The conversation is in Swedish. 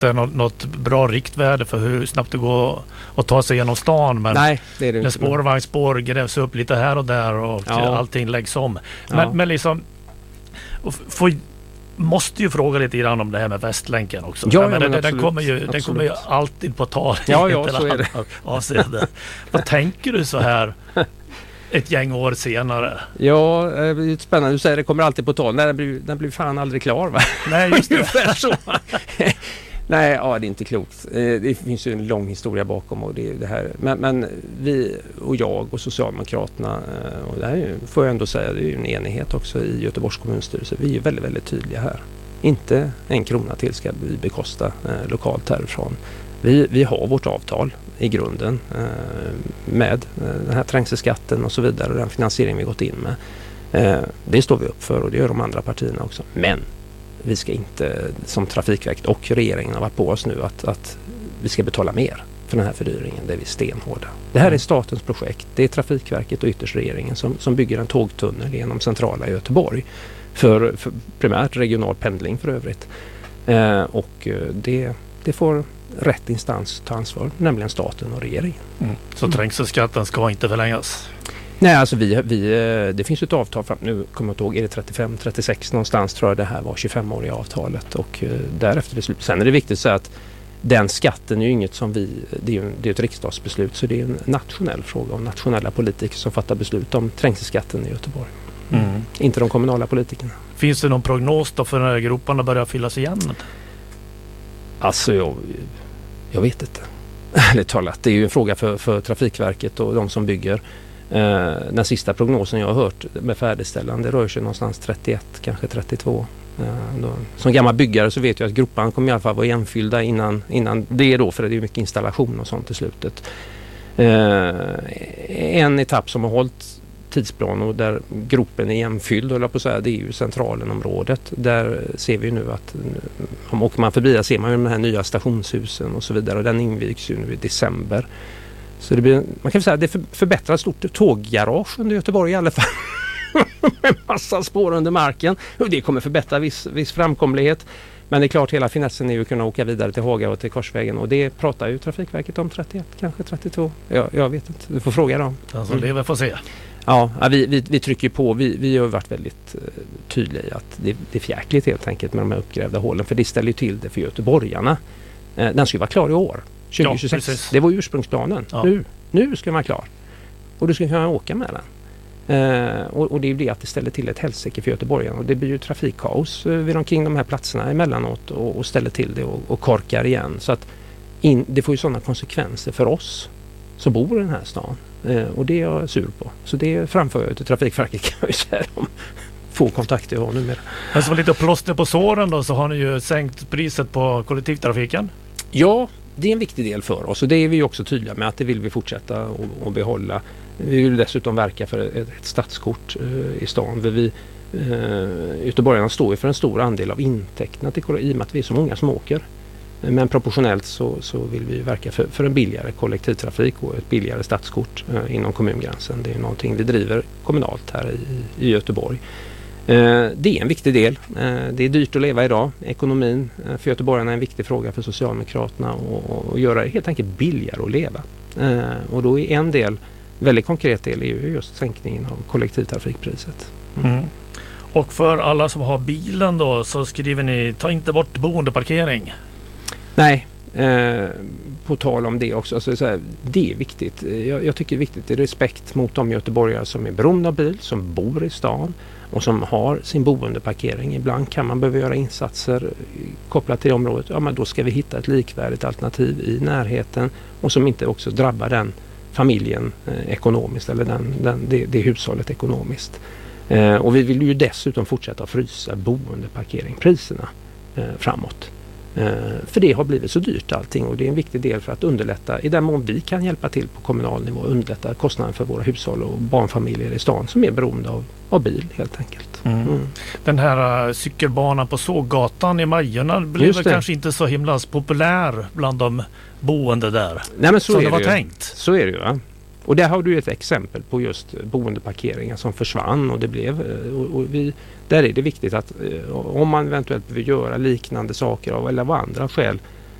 det är något bra riktvärde för hur snabbt det går att ta sig genom stan. Men nej, det är det när inte. spårvagnsspår grävs upp lite här och där och allting läggs om. Men liksom måste ju fråga lite grann om det här med Västlänken också. Den kommer ju alltid på tal. Ja, så är det. Avseende. Vad tänker du så här ett gäng år senare? Ja, det är spännande. Du säger det kommer alltid på tal. Nej, den blir fan aldrig klar, va? Nej, just det. Så. Nej, det är inte klokt. Det finns ju en lång historia bakom och det här. Men vi och jag och Socialdemokraterna, och det här får jag ändå säga, det är ju en enighet också i Göteborgs kommunstyrelse. Vi är ju väldigt, väldigt tydliga här. Inte en krona till ska vi bekosta lokalt härifrån. Vi har vårt avtal i grunden med den här trängselskatten och så vidare och den finansiering vi gått in med. Det står vi upp för och det gör de andra partierna också. Men vi ska inte, som Trafikverket och regeringen har varit på oss nu, att vi ska betala mer för den här fördyringen. Det är vi stenhårda. Det här är statens projekt. Det är Trafikverket och ytterst regeringen som bygger en tågtunnel genom centrala Göteborg för primärt regional pendling för övrigt. Och det får rätt instans ta ansvar, nämligen staten och regeringen. Så trängselskatten ska inte förlängas? Nej, alltså det finns ju ett avtal fram, nu kommer jag inte ihåg, är det 35-36 någonstans tror jag det här var 25-åriga avtalet och därefter det slut. Sen är det viktigt att säga att den skatten är ju inget som det är ett riksdagsbeslut, så det är en nationell fråga om nationella politiker som fattar beslut om trängselskatten i Göteborg. Inte de kommunala politikerna. Finns det någon prognos då för när groparna börjar fyllas igen? Alltså jag vet inte. Ärligt talat, det är ju en fråga för Trafikverket och de som bygger. Den sista prognosen jag har hört med färdigställande rör sig någonstans 31, kanske 32. Som gammal byggare så vet jag att groparna kommer i alla fall vara igenfyllda innan det då, för det är mycket installation och sånt i slutet. En etapp som har hållit tidsplan och där gropen är igenfylld, håller jag på att säga, det är ju Centralenområdet. Där ser vi nu att om åker man förbi där ser man ju de här nya stationshusen och så vidare, och den invigs ju nu i december. Så det blir, man kan säga att det förbättrar stort tåggarage under Göteborg i alla fall. Med massa spår under marken. Och det kommer förbättra viss framkomlighet. Men det är klart, hela finessen är ju att kunna åka vidare till Haga och till Korsvägen. Och det pratar ju Trafikverket om 31, kanske 32. Jag vet inte, du får fråga dem. Alltså lever får se. Ja, vi trycker på. Vi har varit väldigt tydliga i att det är fjäkligt helt enkelt med de här uppgrävda hålen. För det ställer ju till det för göteborgarna. Den ska vara klar i år. 2026. Ja, det var ursprungsplanen. Ja. Nu ska man vara klar. Och du ska kunna åka med den. Och det är ju det att det ställer till ett helsike för göteborgarna. Och det blir ju trafikkaos vid omkring de här platserna emellanåt och ställer till det och korkar igen. Så att det får ju sådana konsekvenser för oss som bor i den här stan. Och det är jag sur på. Så det framför jag till Trafikverket, kan jag ju säga, om få kontakter jag har numera. Men så lite plåster på såren då, så har ni ju sänkt priset på kollektivtrafiken. Ja, det är en viktig del för oss och det är vi också tydliga med att det vill vi fortsätta och behålla. Vi vill dessutom verka för ett stadskort i stan. Göteborgarna står ju för en stor andel av intäkterna i och med att vi är så många som åker. Men proportionellt så vill vi verka för en billigare kollektivtrafik och ett billigare stadskort inom kommungränsen. Det är någonting vi driver kommunalt här i Göteborg. Det är en viktig del. Det är dyrt att leva idag. Ekonomin för göteborgarna är en viktig fråga för Socialdemokraterna och göra det helt enkelt billigare att leva. Och då är en del, väldigt konkret del, är ju just sänkningen av kollektivtrafikpriset. Och för alla som har bilen då så skriver ni, ta inte bort boendeparkering. Nej, på tal om det också. Alltså, så här, det är viktigt. Jag tycker det är viktigt. Det är respekt mot de göteborgare som är beroende av bil, som bor i stan och som har sin boendeparkering. Ibland kan man behöva göra insatser kopplat till området. Ja, men då ska vi hitta ett likvärdigt alternativ i närheten och som inte också drabbar den familjen ekonomiskt eller det hushållet ekonomiskt. Och vi vill ju dessutom fortsätta att frysa boendeparkeringpriserna framåt. För det har blivit så dyrt allting och det är en viktig del för att underlätta, i den mån vi kan hjälpa till på kommunal nivå, underlätta kostnaden för våra hushåll och barnfamiljer i stan som är beroende av bil helt enkelt. Den här cykelbanan på Såggatan i Majorna blev kanske inte så himla populär bland de boende där. Nej, men så som är det var ju tänkt. Så är det ju, va? Och där har du ett exempel på just boendeparkeringar som försvann och det blev där är det viktigt att om man eventuellt vill göra liknande saker eller av andra skäl